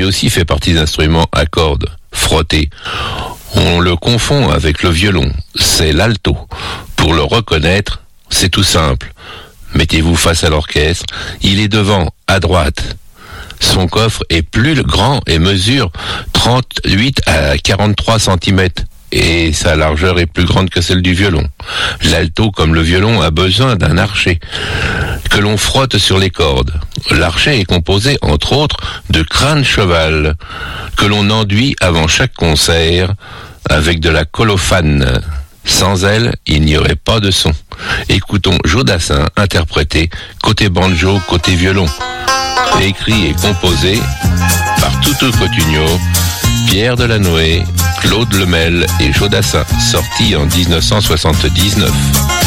lui aussi fait partie d'instruments à cordes, frottés. On le confond avec le violon, c'est l'alto. Pour le reconnaître, c'est tout simple. Mettez-vous face à l'orchestre, il est devant, à droite. Son coffre est plus grand et mesure 38 à 43 cm. Et sa largeur est plus grande que celle du violon. L'alto, comme le violon, a besoin d'un archet que l'on frotte sur les cordes. L'archet est composé, entre autres, de crâne cheval que l'on enduit avant chaque concert avec de la colophane. Sans elle, il n'y aurait pas de son. Écoutons Jodassin interpréter côté banjo, côté violon. Écrit et composé par Tutu Cotugno, Pierre Delanoë, Claude Lemel et Jodassin, sorti en 1979.